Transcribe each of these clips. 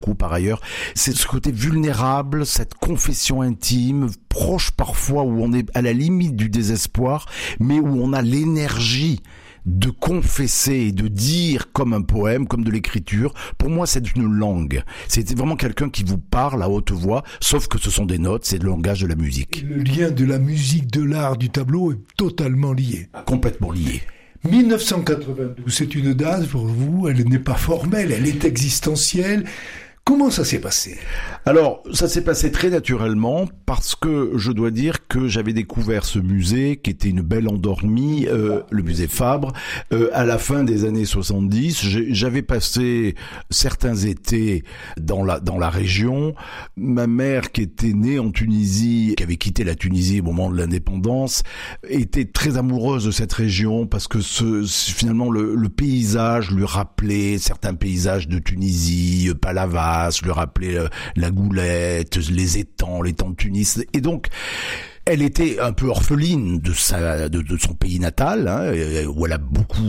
par ailleurs, c'est ce côté vulnérable, cette confession intime, proche parfois où on est à la limite du désespoir, mais où on a l'énergie de confesser et de dire comme un poème, comme de l'écriture. Pour moi, c'est une langue. C'est vraiment quelqu'un qui vous parle à haute voix, sauf que ce sont des notes, c'est le langage de la musique. Et le lien de la musique, de l'art, du tableau est totalement lié. Complètement lié. 1992, c'est une date pour vous, elle n'est pas formelle, elle est existentielle. Comment ça s'est passé ? Alors, ça s'est passé très naturellement parce que je dois dire que j'avais découvert ce musée qui était une belle endormie, le musée Fabre, à la fin des années 70. J'avais passé certains étés dans la région. Ma mère, qui était née en Tunisie, qui avait quitté la Tunisie au moment de l'indépendance, était très amoureuse de cette région parce que finalement le paysage lui rappelait certains paysages de Tunisie, Palavas, lui rappelait la Goulette, les étangs de Tunis. Et donc, elle était un peu orpheline de son pays natal, où elle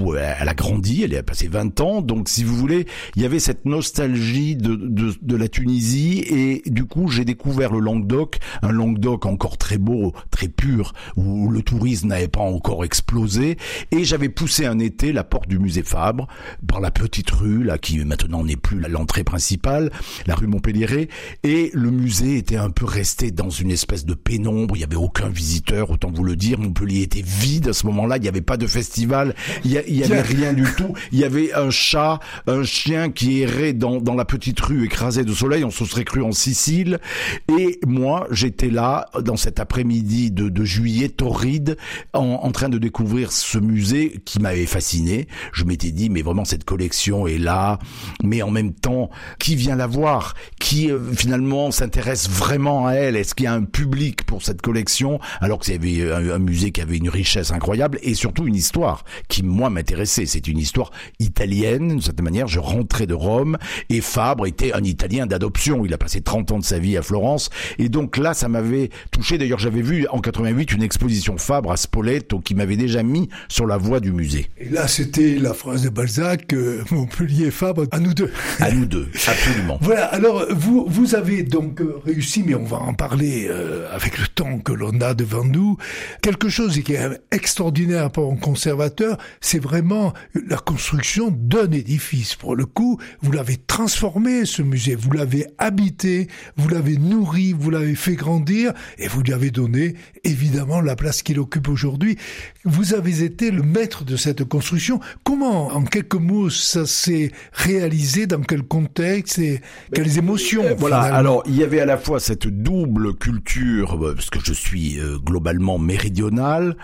a grandi, elle a passé 20 ans, donc si vous voulez, il y avait cette nostalgie de la Tunisie, et du coup, j'ai découvert le Languedoc, un Languedoc encore très beau, très pur, où le tourisme n'avait pas encore explosé, et j'avais poussé un été la porte du musée Fabre, par la petite rue, là, qui maintenant n'est plus l'entrée principale, la rue Montpellier, et le musée était un peu resté dans une espèce de pénombre, il y avait aucun visiteur, autant vous le dire. Montpellier était vide à ce moment-là, il n'y avait pas de festival, il y avait rien du tout. Il y avait un chat, un chien qui errait dans la petite rue écrasée de soleil, on se serait cru en Sicile. Et moi, j'étais là, dans cet après-midi de juillet torride, en train de découvrir ce musée qui m'avait fasciné. Je m'étais dit, mais vraiment, cette collection est là, mais en même temps, qui vient la voir? Qui, finalement, s'intéresse vraiment à elle? Est-ce qu'il y a un public pour cette collection? Alors que c'était un musée qui avait une richesse incroyable et surtout une histoire qui, moi, m'intéressait. C'est une histoire italienne, d'une certaine manière. Je rentrais de Rome et Fabre était un Italien d'adoption. Il a passé 30 ans de sa vie à Florence et donc là, ça m'avait touché. D'ailleurs, j'avais vu en 88 une exposition Fabre à Spoleto qui m'avait déjà mis sur la voie du musée. Et là, c'était la phrase de Balzac, Montpellier, Fabre, à nous deux. À nous deux, absolument. Voilà, alors vous avez donc réussi, mais on va en parler avec le temps que l'on a devant nous. Quelque chose qui est extraordinaire pour un conservateur, c'est vraiment la construction d'un édifice. Pour le coup, vous l'avez transformé, ce musée, vous l'avez habité, vous l'avez nourri, vous l'avez fait grandir, et vous lui avez donné, évidemment, la place qu'il occupe aujourd'hui. Vous avez été le maître de cette construction. Comment, en quelques mots, ça s'est réalisé, dans quel contexte et quelles émotions? Voilà, finalement. alors il y avait à la fois cette double culture, parce que je suis globalement méridional,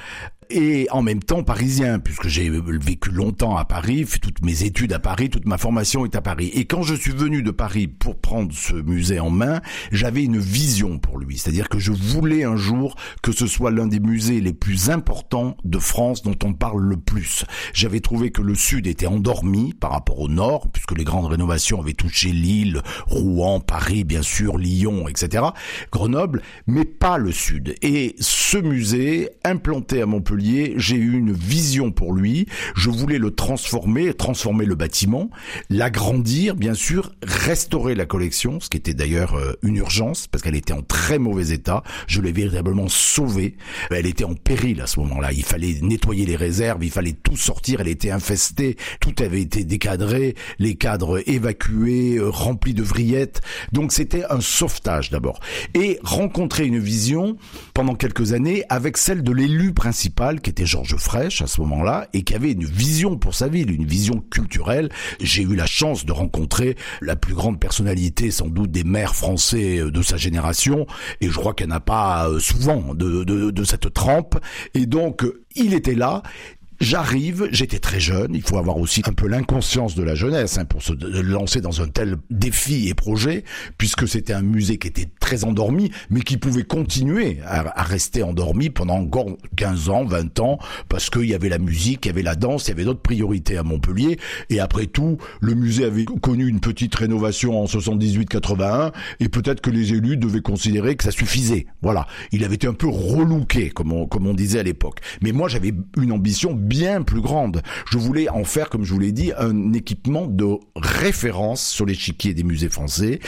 et en même temps parisien, puisque j'ai vécu longtemps à Paris, fait toutes mes études à Paris, toute ma formation est à Paris. Et quand je suis venu de Paris pour prendre ce musée en main, j'avais une vision pour lui. C'est-à-dire que je voulais un jour que ce soit l'un des musées les plus importants de France dont on parle le plus. J'avais trouvé que le Sud était endormi par rapport au Nord, puisque les grandes rénovations avaient touché Lille, Rouen, Paris, bien sûr, Lyon, etc., Grenoble, mais pas le Sud. Et ce musée, implanté à Montpellier, j'ai eu une vision pour lui. Je voulais le transformer le bâtiment, l'agrandir, bien sûr, restaurer la collection, ce qui était d'ailleurs une urgence, parce qu'elle était en très mauvais état. Je l'ai véritablement sauvée. Elle était en péril à ce moment-là. Il fallait nettoyer les réserves, il fallait tout sortir. Elle était infestée, tout avait été décadré, les cadres évacués, remplis de vrillettes. Donc c'était un sauvetage d'abord. Et rencontrer une vision pendant quelques années avec celle de l'élu principal, qui était Georges Frêche à ce moment-là, et qui avait une vision pour sa ville, une vision culturelle. J'ai eu la chance de rencontrer la plus grande personnalité, sans doute, des maires français de sa génération, et je crois qu'il n'y en a pas souvent de cette trempe. Et donc, il était là. J'arrive, j'étais très jeune, il faut avoir aussi un peu l'inconscience de la jeunesse pour se lancer dans un tel défi et projet, puisque c'était un musée qui était très endormi, mais qui pouvait continuer à rester endormi pendant encore 15 ans, 20 ans, parce qu'il y avait la musique, il y avait la danse, il y avait d'autres priorités à Montpellier, et après tout, le musée avait connu une petite rénovation en 78-81, et peut-être que les élus devaient considérer que ça suffisait. Voilà, il avait été un peu relooké, comme on disait à l'époque. Mais moi, j'avais une ambition bien plus grande. Je voulais en faire, comme je vous l'ai dit, un équipement de référence sur l'échiquier des musées français,